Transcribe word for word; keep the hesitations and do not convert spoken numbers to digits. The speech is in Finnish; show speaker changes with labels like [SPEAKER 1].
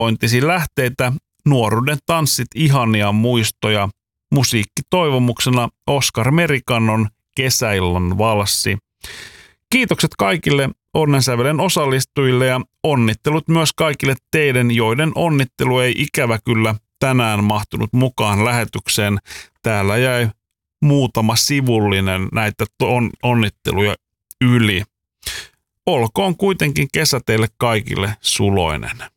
[SPEAKER 1] Pointisi lähteitä, nuoruuden tanssit, ihania muistoja, musiikki toivomuksena Oskar Merikannon Kesäillan valssi. Kiitokset kaikille Onnensävelen osallistujille ja onnittelut myös kaikille teidän, joiden onnittelu ei ikävä kyllä tänään mahtunut mukaan lähetykseen. Täällä jäi muutama sivullinen näitä on, onnitteluja yli. Olkoon kuitenkin kesä teille kaikille suloinen.